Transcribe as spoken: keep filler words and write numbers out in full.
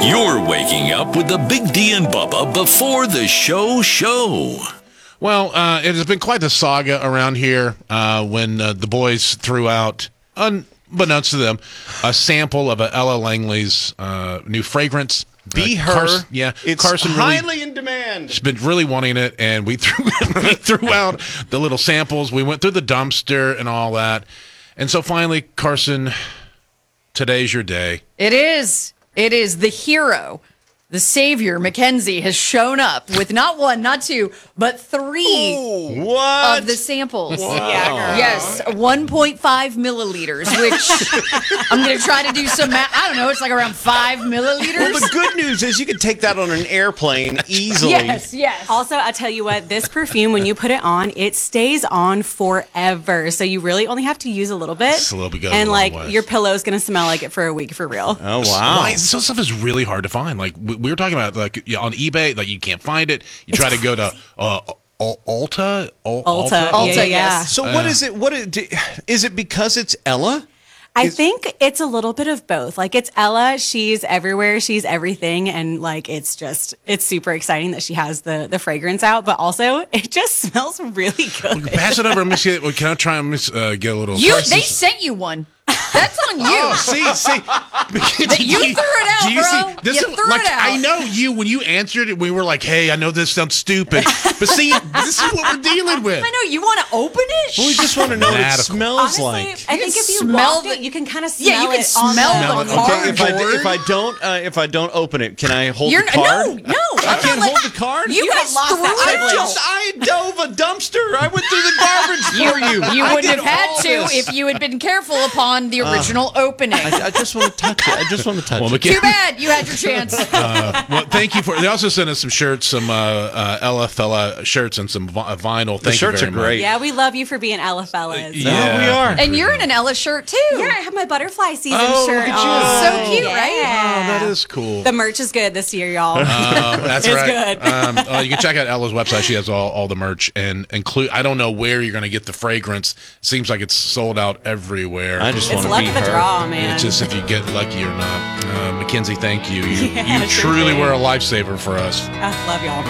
You're waking up with the Big D and Bubba before the show show. Well, uh, it has been quite the saga around here uh, when uh, the boys threw out, unbeknownst to them, a sample of a Ella Langley's uh, new fragrance. Be uh, her. Carson, yeah, It's Carson highly really, in demand. She's been really wanting it, and we threw we threw out the little samples. We went through the dumpster and all that, and so finally, Carson, today's your day. It is. It is the hero, the savior, Mackenzie, has shown up with not one, not two, but three Ooh, what? of the samples. Wow. Yes, one point five milliliters, which I'm going to try to do some math. I don't know, it's like around five milliliters. Well, the good news is you can take that on an airplane easily. Yes, yes. Also, I'll tell you what, this perfume, when you put it on, it stays on forever. So you really only have to use a little bit. It's a little bit goes a and long like way. your pillow's going to smell like it for a week for real. Oh, wow. Why? Some stuff is really hard to find. Like we we were talking about, like yeah, on eBay, like you can't find it. You try to go to uh, Ul- Ulta, Ul- Ulta. Ulta, yeah, yeah, yeah. yes. So what is it? What is, is it because it's Ella? I Is- think it's a little bit of both. Like it's Ella, she's everywhere, she's everything, and like it's just it's super exciting that she has the the fragrance out, but also it just smells really good. Pass it over. Let me see it. Can I try and miss, uh, get a little? You, prices? they sent you one. That's on you. Oh, see, see. You threw it out, Do you bro. See, this You is, threw like, it out. I know you, when you answered it, we were like, hey, I know this sounds stupid. But see, this is what we're dealing with. I know, you want to open it? Well, we just want to know what it Fanatical. smells Honestly, like. I think if you smell smell the- it, you can kind of smell Yeah, you can it on smell the- the Okay, cardboard. if I if I don't uh, if I don't open it, can I hold You're the card? no, no. I can't hold the card. You, You guys have lost threw that it I out. just I dove a dumpster. I went through the garbage for you. You I wouldn't did have had all to this. if you had been careful upon the original opening. I, I just want to touch it. I just want to touch Well, it. McKin- Too bad you had your chance. Uh, well, thank you for. They also sent us some shirts, some uh, uh, Ella Fella shirts, and some vi- vinyl. Thank The you shirts very are great. Yeah, we love you for being Ella fellas. Yeah. Oh, we are. And you're in an Ella shirt too. Yeah, I have my butterfly season Oh, shirt look at on. you. So cute, right? Yeah. Oh, that is cool. The merch is good this year, y'all. Uh, that's It's right. good. Um, uh, you can check out Ella's website. She has all, all the merch and include. I don't know where you're going to get the fragrance. Seems like it's sold out everywhere. I just It's want to luck be of the her. draw, man. It's just if you get lucky or not. Uh, Mackenzie, thank you. You, Yeah, you sure truly thing. were a lifesaver for us. I love y'all.